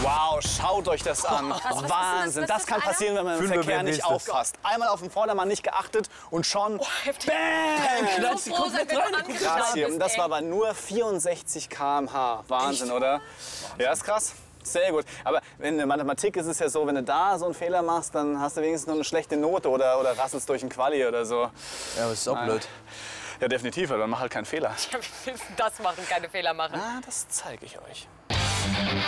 Wow, schaut euch das an. Wahnsinn, das kann passieren, wenn man im Verkehr nicht aufpasst. Einmal auf den Vordermann nicht geachtet und schon BAM! So froh, dass wir Krass hier. Und das war ey. aber nur 64 km/h. Wahnsinn, oder? Ja, ist krass. Sehr gut. Aber in der Mathematik ist es ja so, wenn du da so einen Fehler machst, dann hast du wenigstens noch eine schlechte Note oder rasselst durch ein Quali oder so. Ja, aber das ist auch blöd. Ja, definitiv, aber dann mach halt keinen Fehler. Ja, wie willst du das machen, keine Fehler machen? Ah, das zeige ich euch.